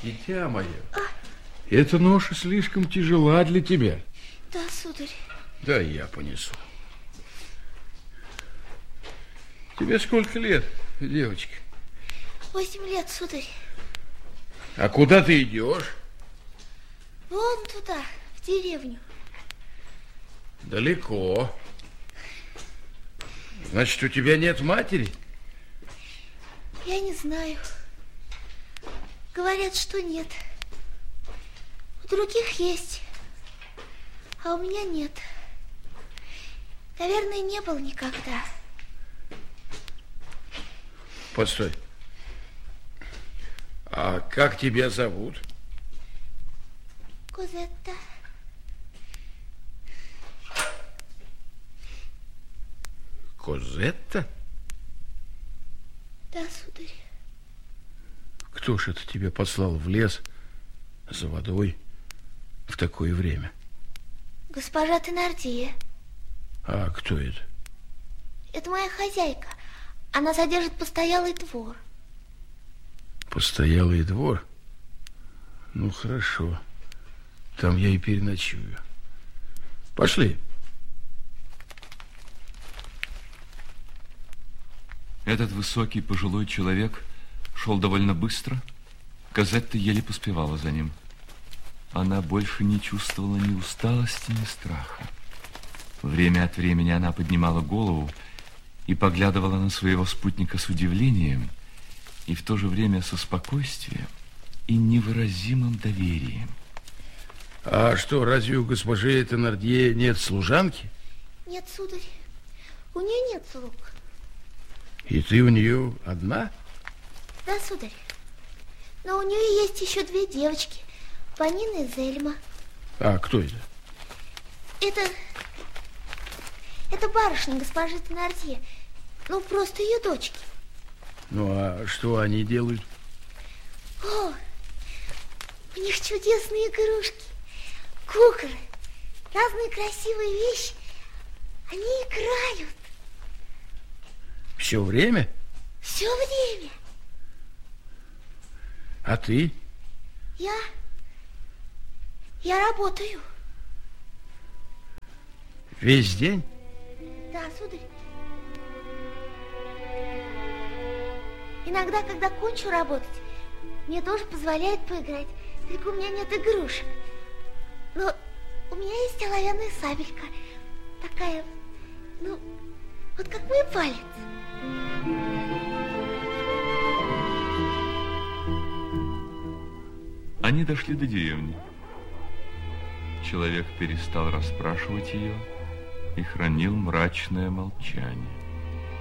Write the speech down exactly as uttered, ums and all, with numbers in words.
Дитя мое, а? Эта ноша слишком тяжела для тебя. Да, сударь. Да, я понесу. Тебе сколько лет, девочка? Восемь лет, сударь. А куда ты идешь? Вон туда, в деревню. Далеко. Значит, у тебя нет матери? Я не знаю. Говорят, что нет. У других есть, а у меня нет. Наверное, не было никогда. Постой. А как тебя зовут? Козетта. Козетта? Да, сударь. Кто ж это тебя послал в лес за водой в такое время? Госпожа Тенардье. А кто это? Это моя хозяйка. Она содержит постоялый двор. Постоялый двор? Ну, хорошо. Там я и переночую. Пошли. Этот высокий пожилой человек шел довольно быстро. Козетта еле поспевала за ним. Она больше не чувствовала ни усталости, ни страха. Время от времени она поднимала голову и поглядывала на своего спутника с удивлением и в то же время со спокойствием и невыразимым доверием. А что, разве у госпожи Тенардье нет служанки? Нет, сударь, у нее нет слуг. И ты у нее одна? Да, сударь. Но у нее есть еще две девочки, Панина и Зельма. А кто это? Это... Это барышня госпожи Тенардье. Ну, просто ее дочки. Ну, а что они делают? О, у них чудесные игрушки, куклы, разные красивые вещи. Они играют. Все время? Все время. А ты? Я... Я работаю. Весь день? Да, сударь. Иногда, когда кончу работать, мне тоже позволяют поиграть. Только у меня нет игрушек. Но у меня есть оловянная сабелька. Такая, ну, вот как мой палец. Они дошли до деревни. Человек перестал расспрашивать ее и хранил мрачное молчание.